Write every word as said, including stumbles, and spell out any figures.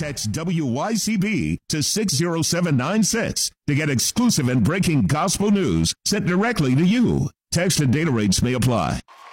Text W Y C B to six zero seven nine six to get exclusive and breaking gospel news sent directly to you. Text and data rates may apply.